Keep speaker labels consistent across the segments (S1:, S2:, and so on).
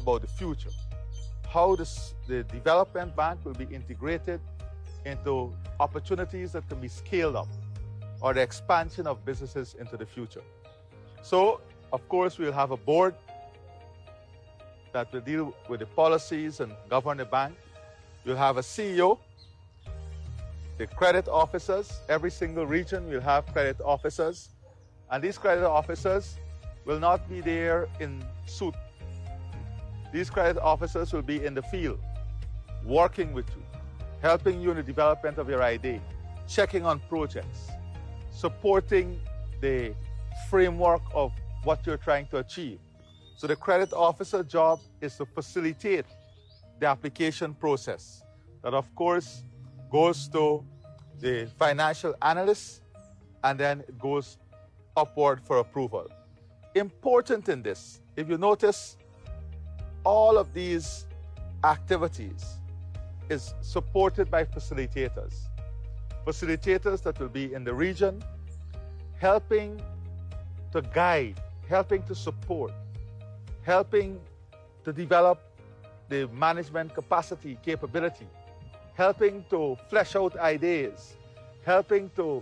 S1: about the future, how the development bank will be integrated into opportunities that can be scaled up, or the expansion of businesses into the future. So, of course, we'll have a board that will deal with the policies and govern the bank. You'll have a CEO, the credit officers. Every single region will have credit officers. And these credit officers will not be there in suit. These credit officers will be in the field, working with you, helping you in the development of your idea, checking on projects, supporting the framework of what you're trying to achieve. So the credit officer job is to facilitate the application process that, of course, goes to the financial analyst, and then it goes upward for approval. Important in this, if you notice, all of these activities is supported by facilitators. Facilitators that will be in the region, helping to guide, helping to support, helping to develop the management capacity, capability, helping to flesh out ideas, helping to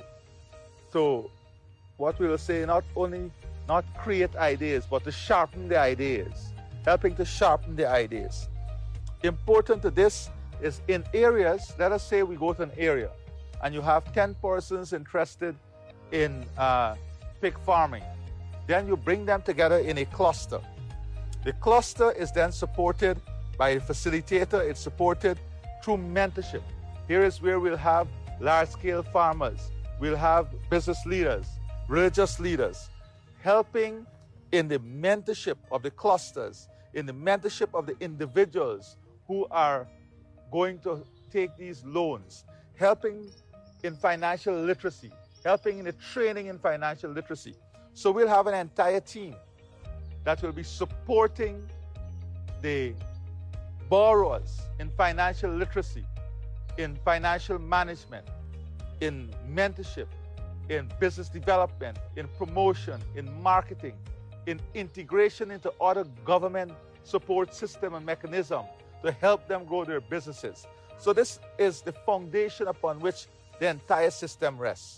S1: what we will say, not create ideas, but to sharpen the ideas, helping to sharpen the ideas. Important to this is in areas, let us say we go to an area and you have 10 persons interested in pig farming. Then you bring them together in a cluster. The cluster is then supported by a facilitator. It's supported through mentorship. Here is where we'll have large-scale farmers. We'll have business leaders, religious leaders, helping in the mentorship of the clusters, in the mentorship of the individuals who are going to take these loans, helping in financial literacy, helping in the training in financial literacy. So we'll have an entire team that will be supporting the borrowers in financial literacy, in financial management, in mentorship, in business development, in promotion, in marketing, in integration into other government support system and mechanism to help them grow their businesses. So this is the foundation upon which the entire system rests.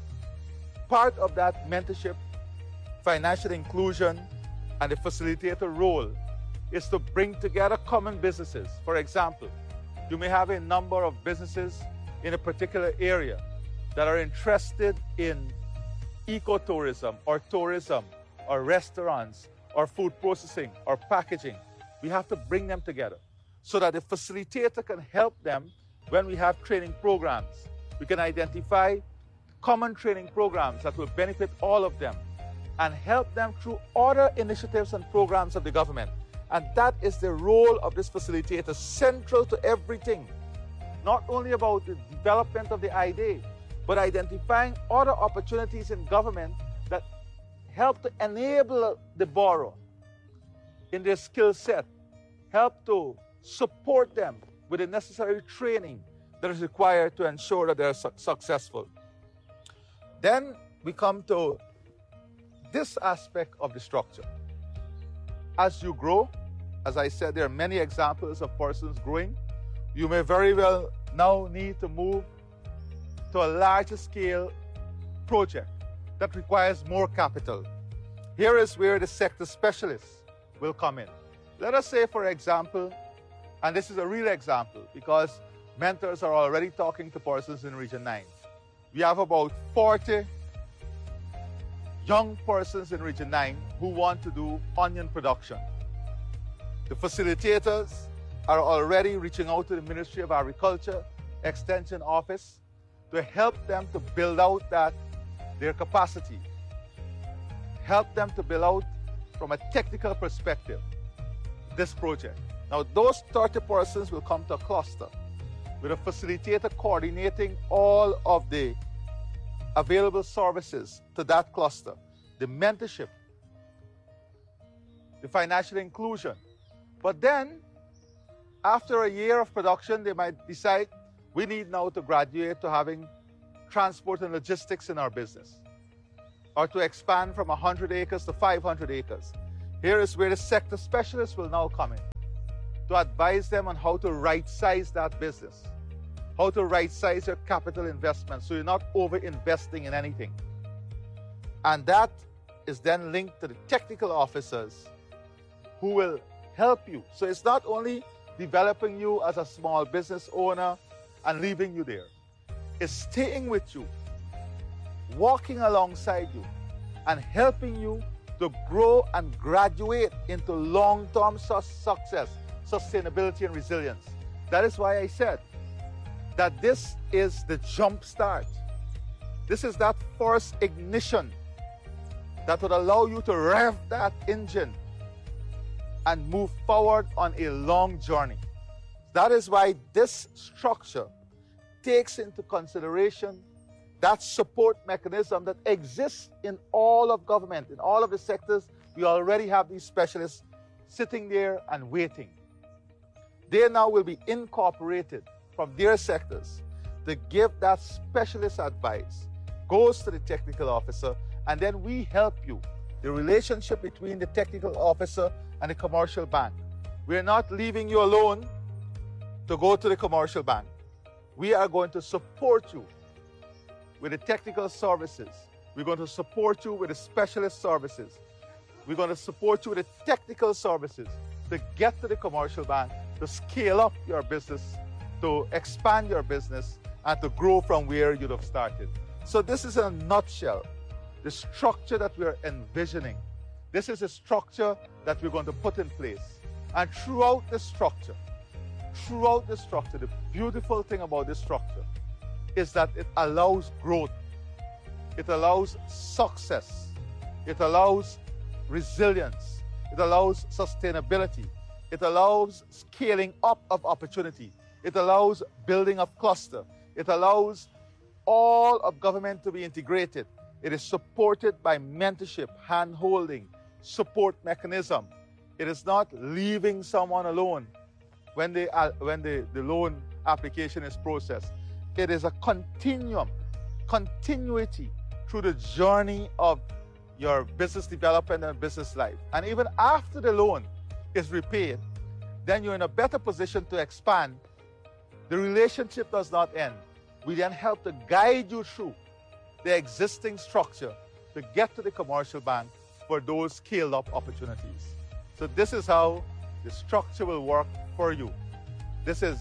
S1: Part of that mentorship, financial inclusion, and the facilitator role is to bring together common businesses. For example, you may have a number of businesses in a particular area that are interested in ecotourism or tourism or restaurants or food processing or packaging. We have to bring them together so that the facilitator can help them when we have training programs. We can identify common training programs that will benefit all of them and help them through other initiatives and programs of the government. And that is the role of this facilitator, central to everything. Not only about the development of the idea, but identifying other opportunities in government that help to enable the borrower in their skill set, help to support them with the necessary training that is required to ensure that they are successful. Then we come to this aspect of the structure. As you grow, as I said, there are many examples of persons growing. You may very well now need to move to a larger scale project that requires more capital. Here is where the sector specialists will come in. Let us say, for example, and this is a real example because mentors are already talking to persons in Region 9. We have about 40 young persons in Region 9 who want to do onion production. The facilitators are already reaching out to the Ministry of Agriculture Extension Office to help them to build out their capacity, help them to build out from a technical perspective this project. Now those 30 persons will come to a cluster with a facilitator coordinating all of the available services to that cluster, the mentorship, the financial inclusion. But then, after a year of production, they might decide we need now to graduate to having transport and logistics in our business, or to expand from 100 acres to 500 acres. Here is where the sector specialists will now come in. to advise them on how to right-size that business, how to right-size your capital investment so you're not over-investing in anything. And that is then linked to the technical officers who will help you. So it's not only developing you as a small business owner and leaving you there. It's staying with you, walking alongside you, and helping you to grow and graduate into long-term success, sustainability, and resilience. That is why I said that this is the jump start. This is that first ignition that would allow you to rev that engine and move forward on a long journey. That is why this structure takes into consideration that support mechanism that exists in all of government, in all of the sectors. We already have these specialists sitting there and waiting. They now will be incorporated from their sectors to give that specialist advice, goes to the technical officer, and then we help you. The relationship between the technical officer and the commercial bank. We're not leaving you alone to go to the commercial bank. We are going to support you with the technical services. We're going to support you with the specialist services. We're going to support you with the technical services to get to the commercial bank, to scale up your business, to expand your business, and to grow from where you'd have started. So this is in a nutshell the structure that we're envisioning. This is a structure that we're going to put in place. And throughout the structure, the beautiful thing about this structure is that it allows growth. It allows success. It allows resilience. It allows sustainability. It allows scaling up of opportunity. It allows building of cluster. It allows all of government to be integrated. It is supported by mentorship, hand-holding, support mechanism. It is not leaving someone alone when the loan application is processed. It is a continuity through the journey of your business development and business life. And even after the loan is repaid, then you're in a better position to expand. The relationship does not end. We then help to guide you through the existing structure to get to the commercial bank for those scaled up opportunities. So this is how the structure will work for you. This is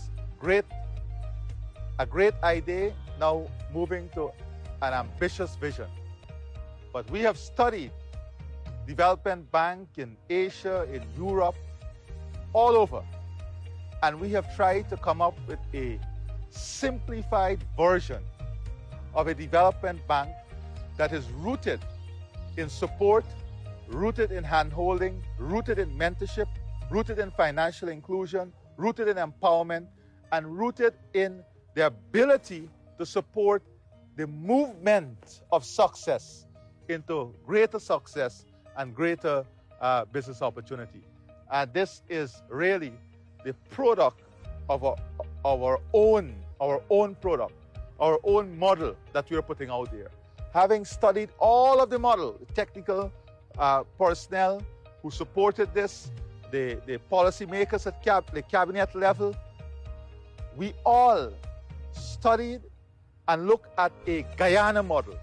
S1: a great idea, now moving to an ambitious vision. But we have studied development bank in Asia, in Europe, all over. And we have tried to come up with a simplified version of a development bank that is rooted in support, rooted in hand-holding, rooted in mentorship, rooted in financial inclusion, rooted in empowerment, and rooted in the ability to support the movement of success into greater success and greater business opportunity. And this is really the product of our own product, our own model that we are putting out there. Having studied all of the model, the technical personnel who supported this, the policymakers at the cabinet level, we all studied and looked at a Guyana model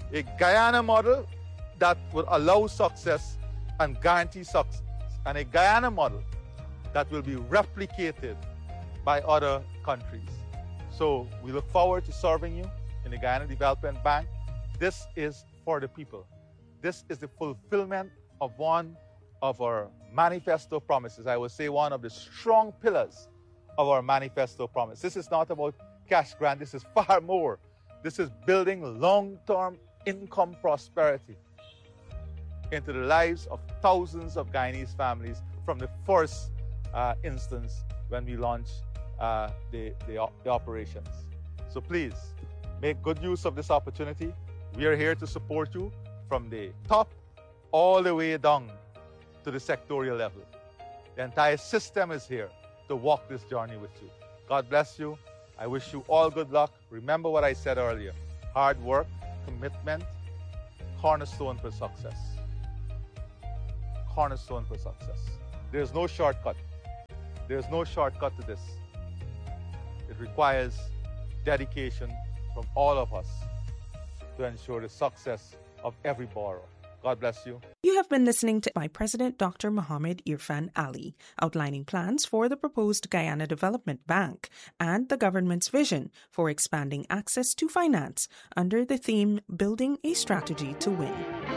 S1: that would allow success and guarantee success, and a Guyana model that will be replicated by other countries. So we look forward to serving you in the Guyana Development Bank. This is for the people. This is the fulfillment of one of our manifesto promises. I would say one of the strong pillars of our manifesto promise. This is not about cash grant. This is far more. This is building long-term income prosperity into the lives of thousands of Guyanese families from the first instance when we launched the operations. So please, make good use of this opportunity. We are here to support you from the top all the way down to the sectorial level. The entire system is here to walk this journey with you. God bless you. I wish you all good luck. Remember what I said earlier. Hard work, commitment, cornerstone for success. Cornerstone for success. There's no shortcut. There's no shortcut to this. It requires dedication from all of us to ensure the success of every borough. God bless you.
S2: You have been listening to Vice President Dr. Mohammed Irfan Ali, outlining plans for the proposed Guyana Development Bank and the government's vision for expanding access to finance under the theme Building a Strategy to Win.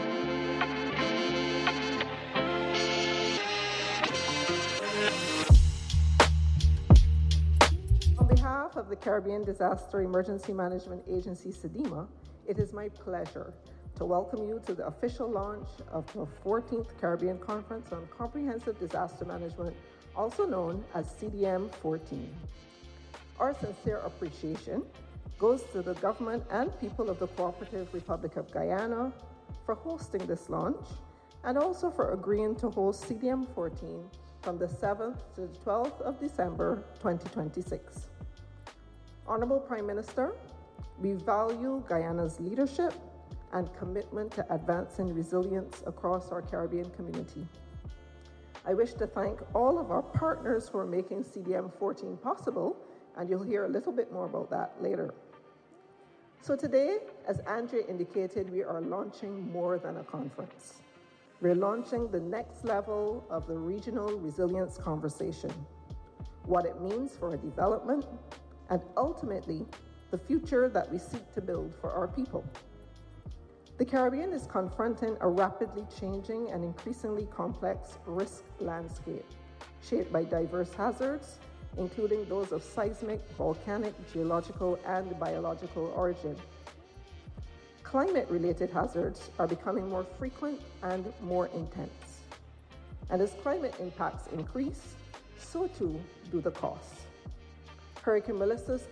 S3: On behalf of the Caribbean Disaster Emergency Management Agency, CDEMA, it is my pleasure to welcome you to the official launch of the 14th Caribbean Conference on Comprehensive Disaster Management, also known as CDM 14. Our sincere appreciation goes to the government and people of the Cooperative Republic of Guyana for hosting this launch and also for agreeing to host CDM 14 from the 7th to the 12th of December 2026. Honorable Prime Minister, we value Guyana's leadership and commitment to advancing resilience across our Caribbean community. I wish to thank all of our partners who are making CDM 14 possible, and you'll hear a little bit more about that later. So today, as Andrea indicated, we are launching more than a conference. We're launching the next level of the regional resilience conversation, what it means for our development, and ultimately, the future that we seek to build for our people. The Caribbean is confronting a rapidly changing and increasingly complex risk landscape, shaped by diverse hazards, including those of seismic, volcanic, geological, and biological origin. Climate-related hazards are becoming more frequent and more intense. And as climate impacts increase, so too do the costs. Hurricane Melissa's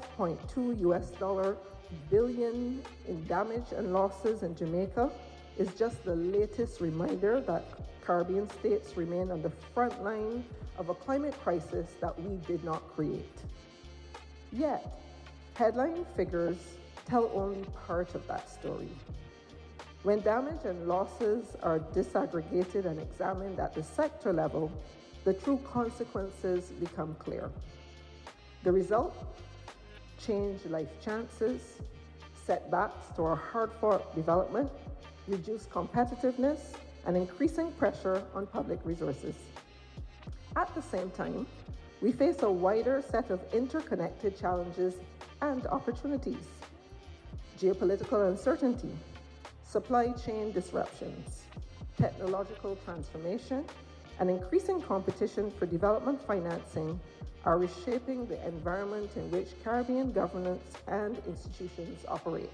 S3: $12.2 billion in damage and losses in Jamaica is just the latest reminder that Caribbean states remain on the front line of a climate crisis that we did not create. Yet, headline figures tell only part of that story. When damage and losses are disaggregated and examined at the sector level, the true consequences become clear. The result? Change life chances, setbacks to our hard-fought development, reduced competitiveness, and increasing pressure on public resources. At the same time, we face a wider set of interconnected challenges and opportunities. Geopolitical uncertainty, supply chain disruptions, technological transformation, and increasing competition for development financing are reshaping the environment in which Caribbean governance and institutions operate.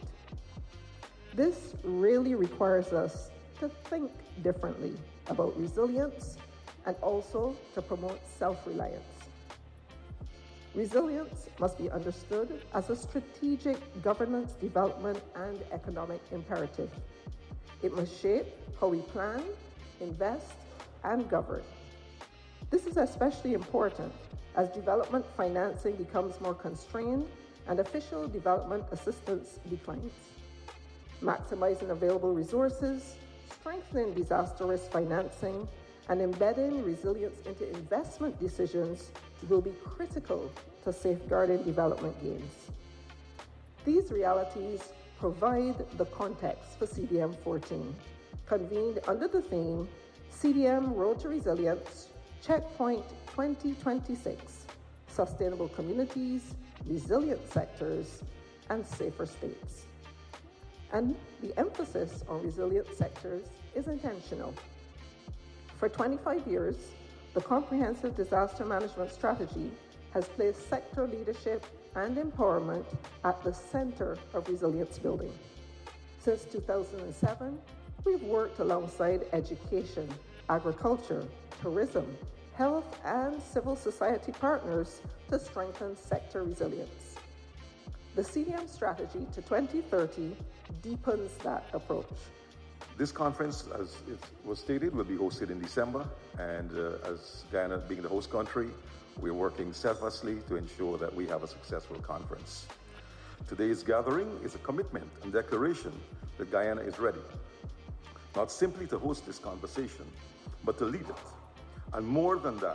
S3: This really requires us to think differently about resilience and also to promote self-reliance. Resilience must be understood as a strategic governance, development, and economic imperative. It must shape how we plan, invest, and govern. This is especially important as development financing becomes more constrained and official development assistance declines. Maximizing available resources, strengthening disaster risk financing, and embedding resilience into investment decisions will be critical to safeguarding development gains. These realities provide the context for CDM 14, convened under the theme CDM Road to Resilience, Checkpoint 2026, Sustainable Communities, Resilient Sectors, and Safer States. And the emphasis on resilient sectors is intentional. For 25 years, the Comprehensive Disaster Management Strategy has placed sector leadership and empowerment at the center of resilience building. Since 2007, we've worked alongside education, agriculture, tourism, health, and civil society partners to strengthen sector resilience. The CDM strategy to 2030 deepens that approach.
S4: This conference, as it was stated, will be hosted in December, and as Guyana being the host country, we're working steadfastly to ensure that we have a successful conference. Today's gathering is a commitment and declaration that Guyana is ready, not simply to host this conversation, but to lead it, and more than that,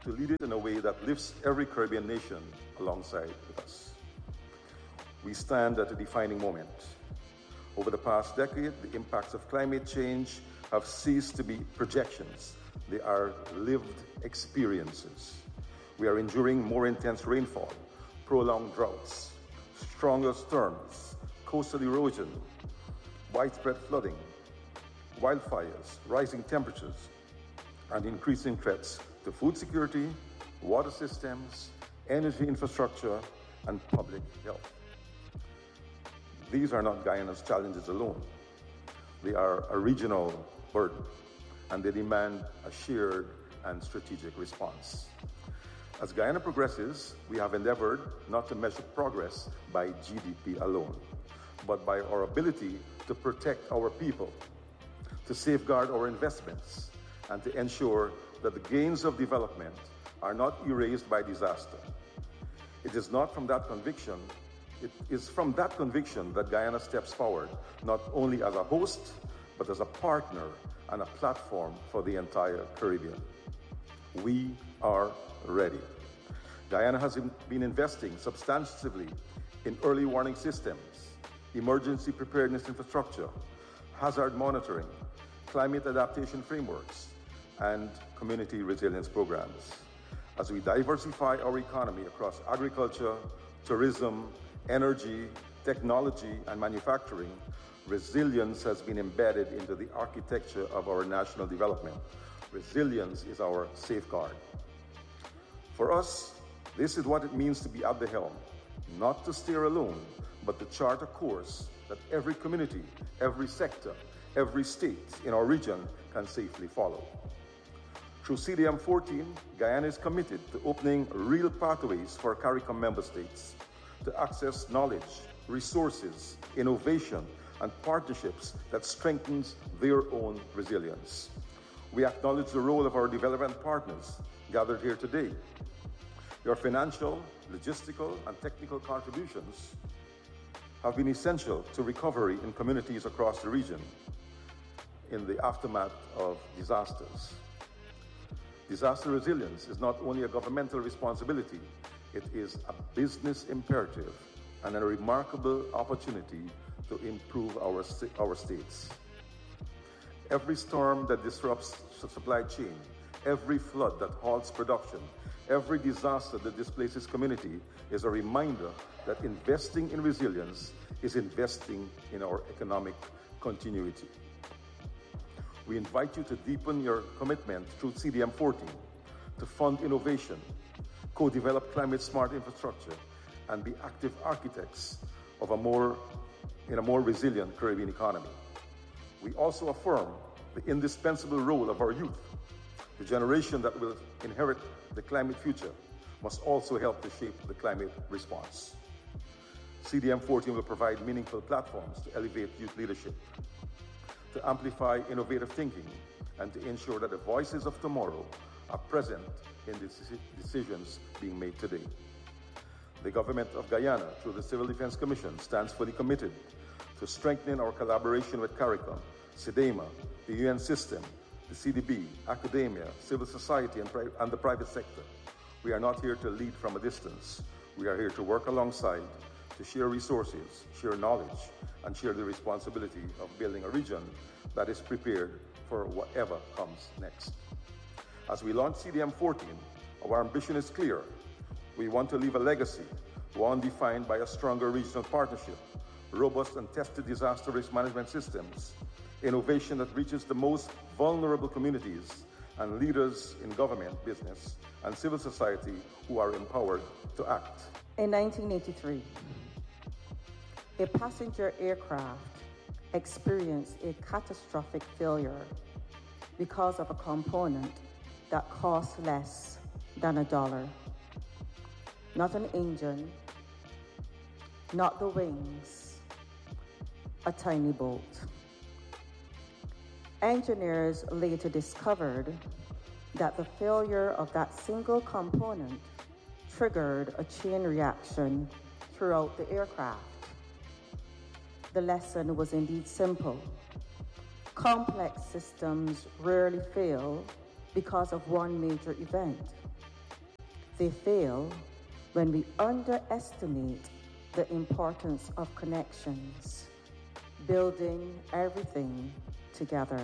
S4: to lead it in a way that lifts every Caribbean nation alongside with us. We stand at a defining moment. Over the past decade, the impacts of climate change have ceased to be projections. They are lived experiences. We are enduring more intense rainfall, prolonged droughts, stronger storms, coastal erosion, widespread flooding, wildfires, rising temperatures, and increasing threats to food security, water systems, energy infrastructure, and public health. These are not Guyana's challenges alone. They are a regional burden, and they demand a shared and strategic response. As Guyana progresses, we have endeavored not to measure progress by GDP alone, but by our ability to protect our people, to safeguard our investments, and to ensure that the gains of development are not erased by disaster. It is from that conviction that Guyana steps forward, not only as a host, but as a partner and a platform for the entire Caribbean. We are ready. Guyana has been investing substantively in early warning systems, emergency preparedness infrastructure, hazard monitoring, climate adaptation frameworks, and community resilience programs. As we diversify our economy across agriculture, tourism, energy, technology, and manufacturing, resilience has been embedded into the architecture of our national development. Resilience is our safeguard. For us, this is what it means to be at the helm, not to steer alone, but to chart a course that every community, every sector, every state in our region can safely follow. Through CDM 14, Guyana is committed to opening real pathways for CARICOM member states to access knowledge, resources, innovation, and partnerships that strengthens their own resilience. We acknowledge the role of our development partners gathered here today. Your financial, logistical, and technical contributions have been essential to recovery in communities across the region in the aftermath of disasters. Disaster resilience is not only a governmental responsibility, it is a business imperative and a remarkable opportunity to improve our states. Every storm that disrupts the supply chain, every flood that halts production, every disaster that displaces community is a reminder that investing in resilience is investing in our economic continuity. We invite you to deepen your commitment through CDM 14 to fund innovation, co-develop climate-smart infrastructure, and be active architects of a more resilient Caribbean economy. We also affirm the indispensable role of our youth. The generation that will inherit the climate future must also help to shape the climate response. CDM 14 will provide meaningful platforms to elevate youth leadership, to amplify innovative thinking, and to ensure that the voices of tomorrow are present in the decisions being made today. The Government of Guyana, through the Civil Defense Commission, stands fully committed to strengthening our collaboration with CARICOM, SIDEMA, the UN system, the CDB, academia, civil society, and the private sector. We are not here to lead from a distance. We are here to work alongside, to share resources, share knowledge, and share the responsibility of building a region that is prepared for whatever comes next. As we launch CDM 14, our ambition is clear. We want to leave a legacy, one defined by a stronger regional partnership, robust and tested disaster risk management systems, innovation that reaches the most vulnerable communities, and leaders in government, business, and civil society who are empowered to act.
S3: In 1983, a passenger aircraft experienced a catastrophic failure because of a component that cost less than $1. Not an engine, not the wings, a tiny bolt. Engineers later discovered that the failure of that single component triggered a chain reaction throughout the aircraft. The lesson was indeed simple. Complex systems rarely fail because of one major event.
S5: They fail when we underestimate the importance of connections, building everything together.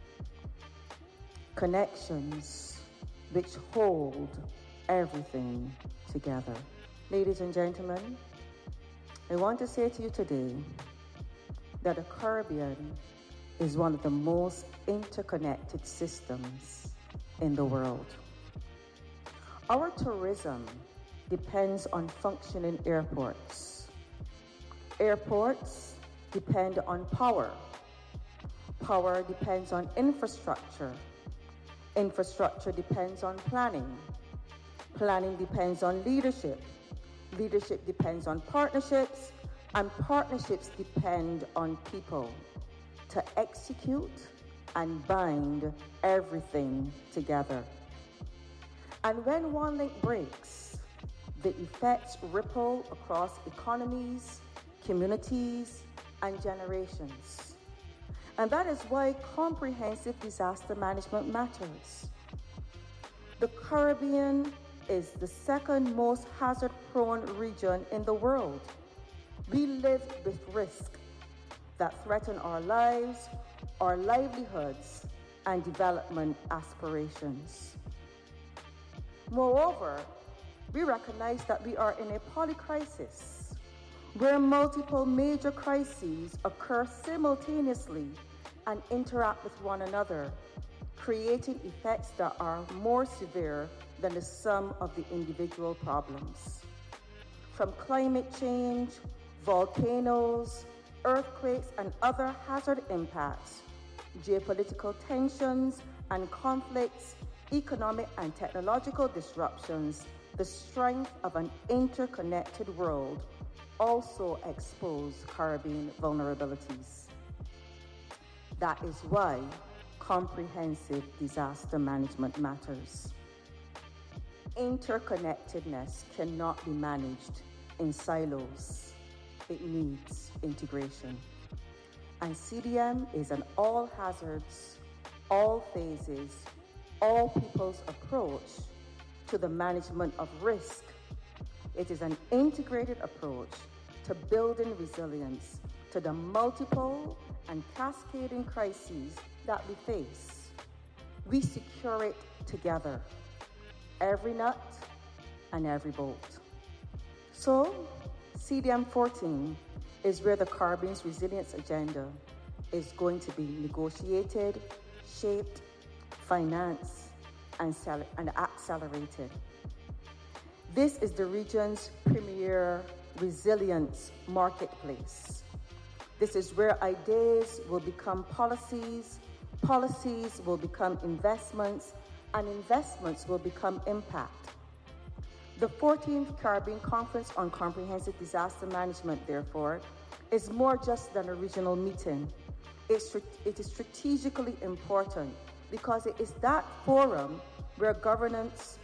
S5: Connections which hold everything together. Ladies and gentlemen, I want to say to you today that the Caribbean is one of the most interconnected systems in the world. Our tourism depends on functioning airports. Airports depend on power. Power depends on infrastructure. Infrastructure depends on planning. Planning depends on leadership. Leadership depends on partnerships, and partnerships depend on people to execute and bind everything together. And when one link breaks, the effects ripple across economies, communities, and generations. And that is why comprehensive disaster management matters. The Caribbean is the second most hazard-prone region in the world. We live with risks that threaten our lives, our livelihoods, and development aspirations. Moreover, we recognize that we are in a polycrisis, where multiple major crises occur simultaneously and interact with one another, creating effects that are more severe than the sum of the individual problems. From climate change, volcanoes, earthquakes, and other hazard impacts, geopolitical tensions and conflicts, economic and technological disruptions, the strength of an interconnected world also expose Caribbean vulnerabilities. That is why comprehensive disaster management matters. Interconnectedness cannot be managed in silos. It needs integration. And CDM is an all hazards, all phases, all people's approach to the management of risk. It is an integrated approach to building resilience to the multiple and cascading crises that we face. We secure it together, every nut and every bolt. So, CDM 14 is where the Caribbean's resilience agenda is going to be negotiated, shaped, financed, and accelerated. This is the region's premier resilience marketplace. This is where ideas will become policies, policies will become investments, and investments will become impact. The 14th Caribbean Conference on Comprehensive Disaster Management, therefore, is more just than a regional meeting. It is strategically important because it is that forum where governance,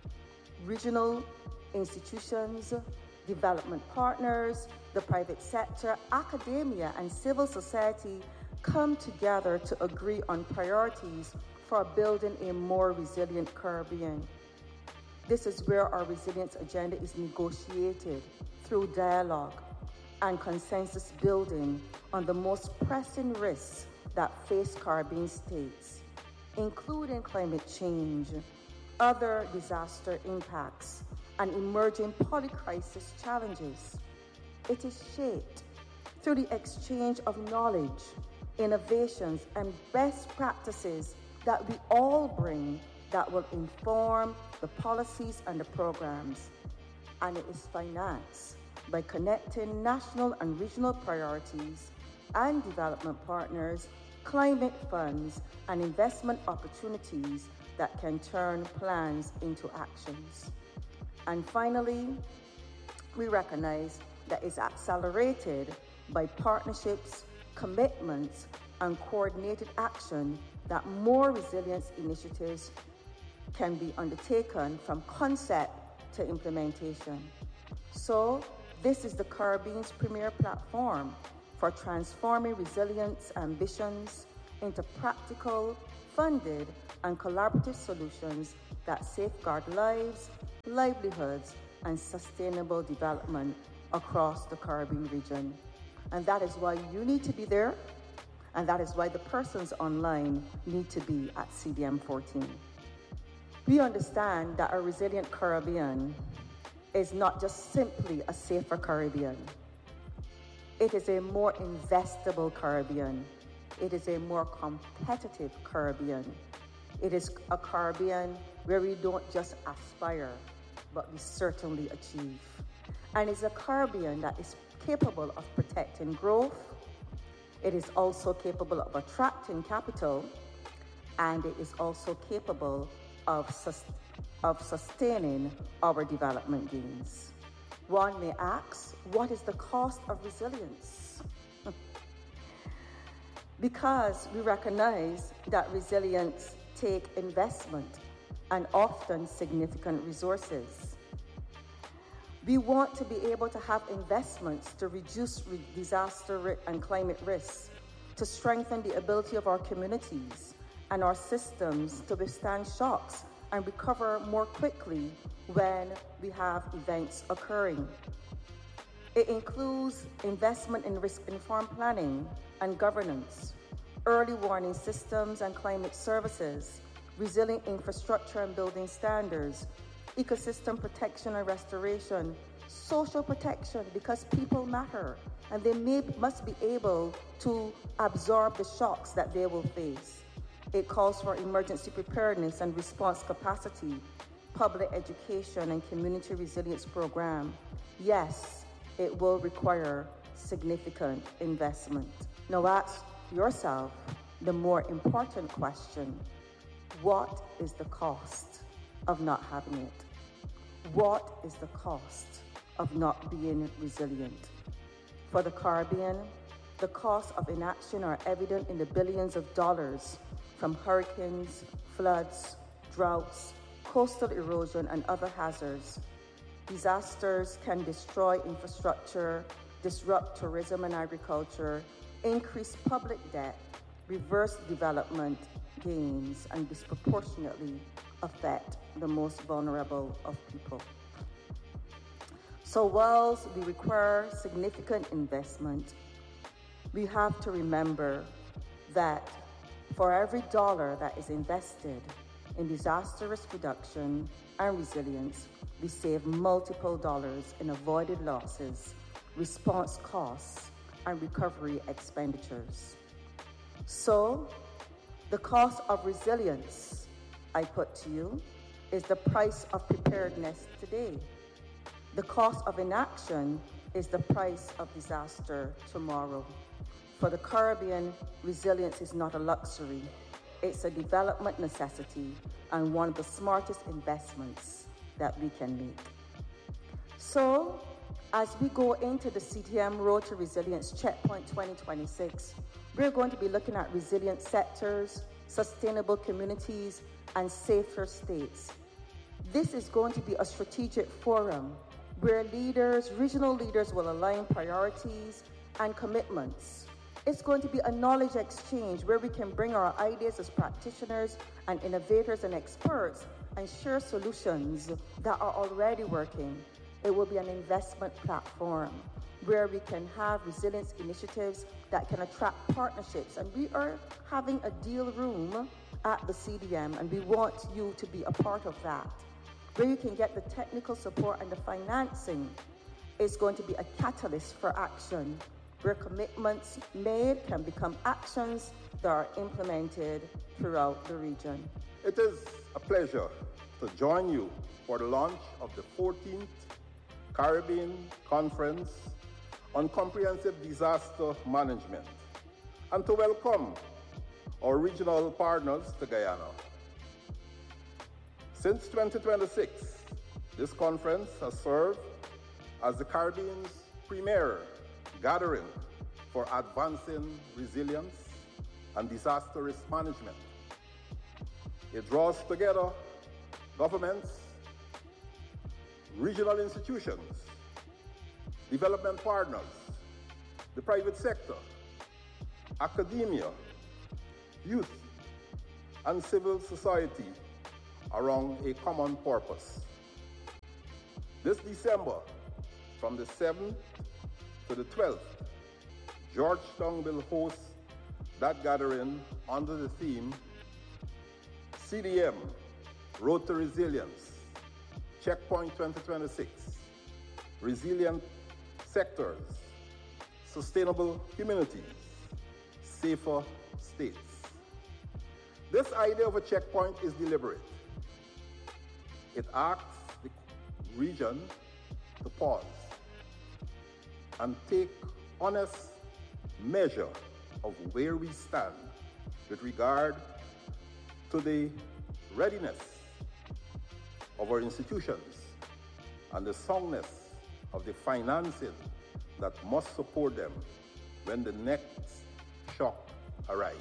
S5: regional institutions, development partners, the private sector, academia, and civil society come together to agree on priorities for building a more resilient Caribbean. This is where our resilience agenda is negotiated through dialogue and consensus building on the most pressing risks that face Caribbean states, including climate change, other disaster impacts, and emerging polycrisis challenges. It is shaped through the exchange of knowledge, innovations, and best practices that we all bring that will inform the policies and the programs. And it is financed by connecting national and regional priorities and development partners, climate funds, and investment opportunities that can turn plans into actions. And finally, we recognize that it's accelerated by partnerships, commitments, and coordinated action that more resilience initiatives can be undertaken from concept to implementation. So, this is the Caribbean's premier platform for transforming resilience ambitions into practical, funded, and collaborative solutions that safeguard lives, livelihoods, and sustainable development across the Caribbean region. And that is why you need to be there, and that is why the persons online need to be at CDM 14. We understand that a resilient Caribbean is not just simply a safer Caribbean. It is a more investable Caribbean. It is a more competitive Caribbean. It is a Caribbean where we don't just aspire, but we certainly achieve. And it's a Caribbean that is capable of protecting growth. It is also capable of attracting capital, and it is also capable of sustaining our development gains. One may ask, what is the cost of resilience? Because we recognize that resilience takes investment and often significant resources. We want to be able to have investments to reduce disaster and climate risks, to strengthen the ability of our communities and our systems to withstand shocks and recover more quickly when we have events occurring. It includes investment in risk-informed planning and governance, early warning systems and climate services, resilient infrastructure and building standards, ecosystem protection and restoration, social protection, because people matter and they must be able to absorb the shocks that they will face. It calls for emergency preparedness and response capacity, public education and community resilience program. Yes, it will require significant investment. Now ask yourself the more important question: what is the cost of not having it? What is the cost of not being resilient? For the Caribbean, the costs of inaction are evident in the billions of dollars from hurricanes, floods, droughts, coastal erosion, and other hazards. Disasters can destroy infrastructure, disrupt tourism and agriculture, increase public debt, reverse development gains, and disproportionately affect the most vulnerable of people. So whilst we require significant investment, we have to remember that for every dollar that is invested in disaster risk reduction and resilience, we save multiple dollars in avoided losses, response costs, and recovery expenditures. So, the cost of resilience, I put to you, is the price of preparedness today. The cost of inaction is the price of disaster tomorrow. For the Caribbean, resilience is not a luxury. It's a development necessity and one of the smartest investments that we can make. So, as we go into the CDM Road to Resilience Checkpoint 2026, we're going to be looking at resilient sectors, sustainable communities, and safer states. This is going to be a strategic forum where leaders, regional leaders, will align priorities and commitments. It's going to be a knowledge exchange where we can bring our ideas as practitioners and innovators and experts and share solutions that are already working. It will be an investment platform where we can have resilience initiatives that can attract partnerships. And we are having a deal room at the CDM, and we want you to be a part of that, where you can get the technical support and the financing. Is going to be a catalyst for action, where commitments made can become actions that are implemented throughout the region.
S6: It is a pleasure to join you for the launch of the 14th Caribbean Conference on Comprehensive Disaster Management, and to welcome our regional partners to Guyana. Since 2026, this conference has served as the Caribbean's premier gathering for advancing resilience and disaster risk management. It draws together governments, regional institutions, development partners, the private sector, academia, youth, and civil society around a common purpose: This December, from the 7th to the 12th, Georgetown will host that gathering under the theme CDM, Road to Resilience, Checkpoint 2026, Resilient Sectors, Sustainable Communities, Safer States. This idea of a checkpoint is deliberate. It asks the region to pause and take honest measure of where we stand with regard to the readiness of our institutions and the soundness of the financing that must support them when the next shock arrives.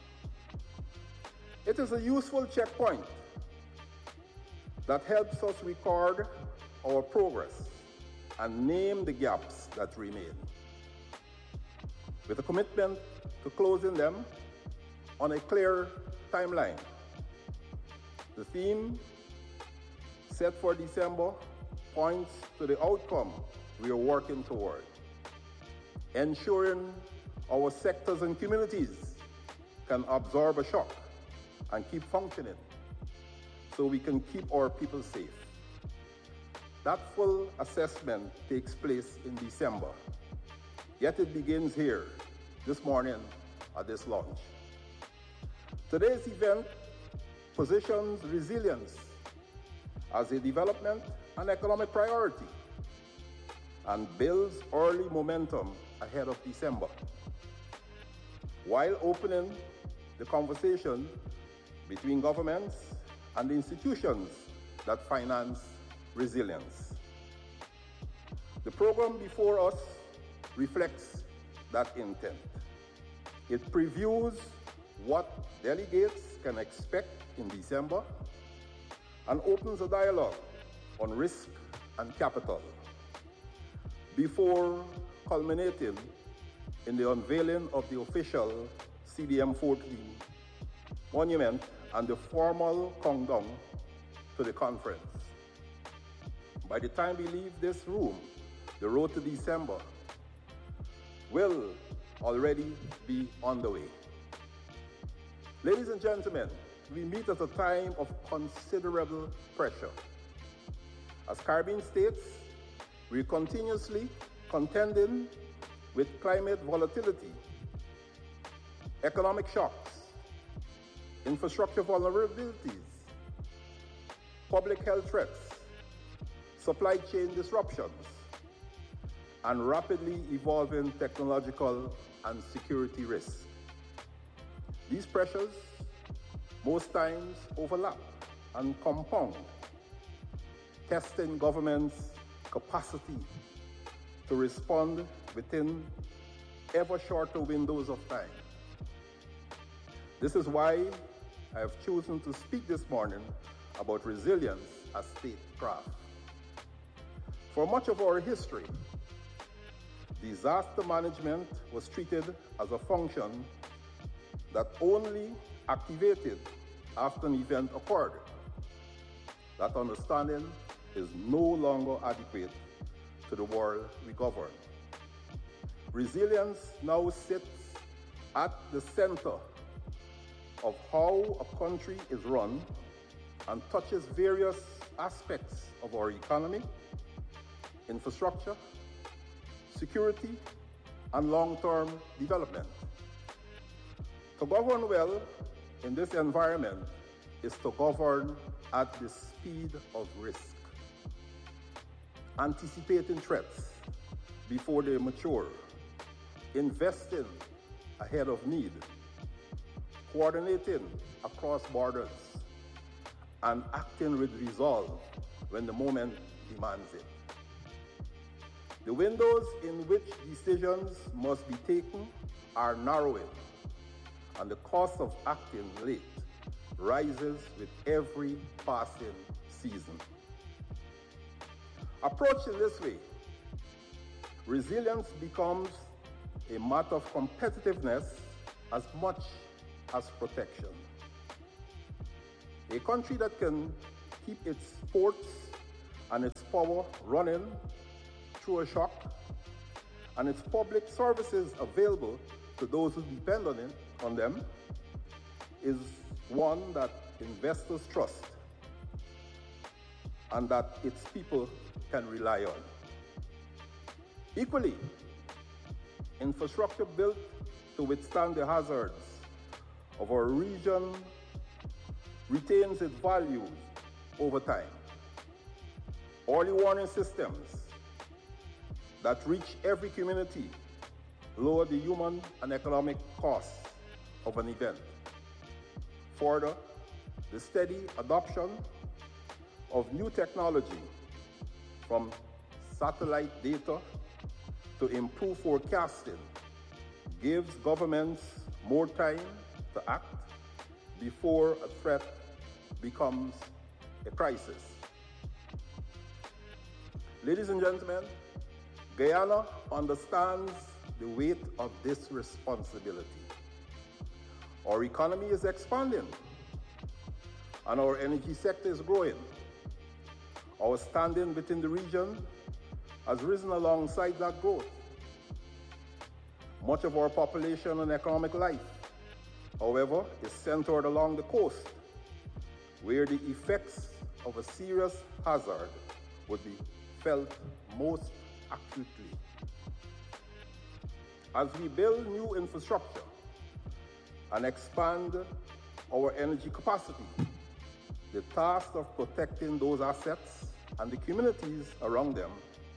S6: It is a useful checkpoint that helps us record our progress and name the gaps that remain, with a commitment to closing them on a clear timeline. The theme set for December points to the outcome we are working toward, ensuring our sectors and communities can absorb a shock and keep functioning so we can keep our people safe. That full assessment takes place in December, yet it begins here this morning at this launch. Today's event positions resilience as a development and economic priority and builds early momentum ahead of December, while opening the conversation between governments and the institutions that finance resilience. The program before us reflects that intent. It previews what delegates can expect in December and opens a dialogue on risk and capital before culminating in the unveiling of the official CDM 14 monument and the formal countdown to the conference. By the time we leave this room, the road to December will already be on the way. Ladies and gentlemen, we meet at a time of considerable pressure. As Caribbean states, we're continuously contending with climate volatility, economic shocks, infrastructure vulnerabilities, public health threats, supply chain disruptions, and rapidly evolving technological and security risks. These pressures most times overlap and compound, testing governments' capacity to respond within ever shorter windows of time. This is why I have chosen to speak this morning about resilience as statecraft. For much of our history, disaster management was treated as a function that only activated after an event occurred. That understanding is no longer adequate to the world we govern. Resilience now sits at the center of how a country is run and touches various aspects of our economy, infrastructure, security, and long-term development. To govern well in this environment is to govern at the speed of risk, anticipating threats before they mature, investing ahead of need, coordinating across borders, and acting with resolve when the moment demands it. The windows in which decisions must be taken are narrowing, and the cost of acting late rises with every passing season. Approached in this way, resilience becomes a matter of competitiveness as much as protection. A country that can keep its ports and its power running through a shock, and its public services available to those who depend on them, is one that investors trust and that its people can rely on. Equally, infrastructure built to withstand the hazards of our region retains its values over time. Early warning systems that reach every community lower the human and economic costs of an event. Further, the steady adoption of new technology, from satellite data to improve forecasting, gives governments more time to act before a threat becomes a crisis. Ladies and gentlemen, Guyana understands the weight of this responsibility. Our economy is expanding, and our energy sector is growing. Our standing within the region has risen alongside that growth. Much of our population and economic life, however, is centered along the coast, where the effects of a serious hazard would be felt most acutely. As we build new infrastructure and expand our energy capacity, the task of protecting those assets and the communities around them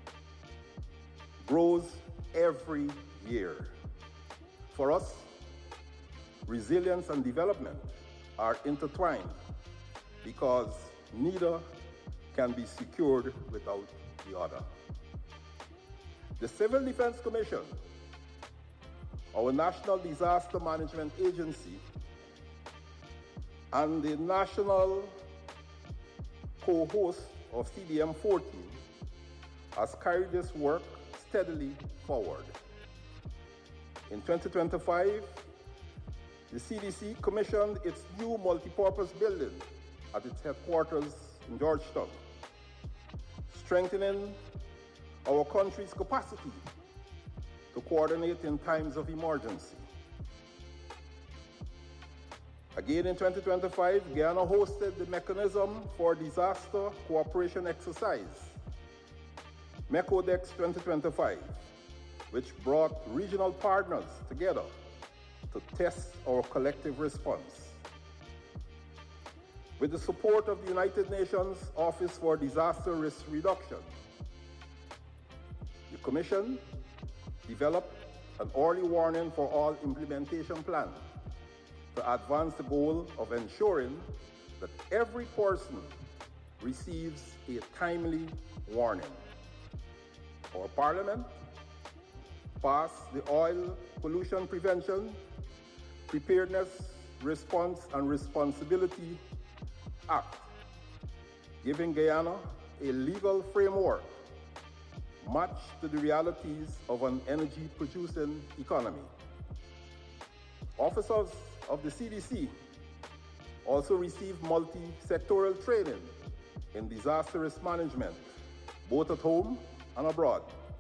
S6: grows every year. For us, resilience and development are intertwined because neither can be secured without the other. The Civil Defense Commission, our National Disaster Management Agency, and the national co-host of CDM-14 has carried this work steadily forward. In 2025, the CDC commissioned its new multipurpose building at its headquarters in Georgetown, strengthening our country's capacity to coordinate in times of emergency. Again in 2025, Guyana hosted the Mechanism for Disaster Cooperation Exercise, MECODEX 2025, which brought regional partners together to test our collective response. With the support of the United Nations Office for Disaster Risk Reduction, the Commission developed an early warning for all implementation plan to advance the goal of ensuring that every person receives a timely warning. Our Parliament passed the Oil Pollution Prevention, Preparedness, Response and Responsibility Act, giving Guyana a legal framework matched to the realities of an energy-producing economy. Officers of the CDC also received multi-sectoral training in disaster risk management, both at home and abroad.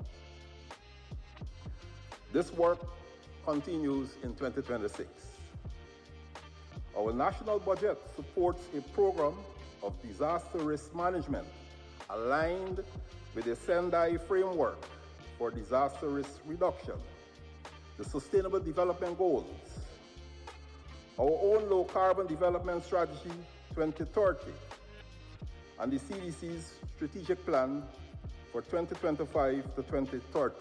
S6: This work continues in 2026. Our national budget supports a program of disaster risk management aligned with the Sendai Framework for Disaster Risk Reduction, the Sustainable Development Goals, our own Low Carbon Development Strategy 2030, and the CDC's Strategic Plan for 2025 to 2030.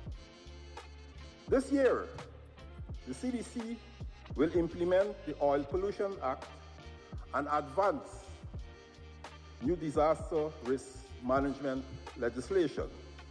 S6: This year, the CDC will implement the Oil Pollution Act and advance new disaster risk management legislation.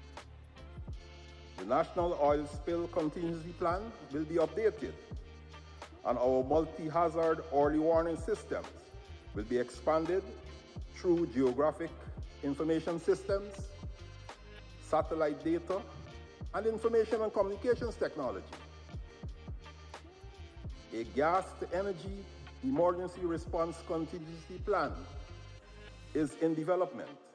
S6: The National Oil Spill Contingency Plan will be updated, and our multi-hazard early warning systems will be expanded through geographic information systems, satellite data, and information and communications technology. A gas-to-energy emergency response contingency plan is in development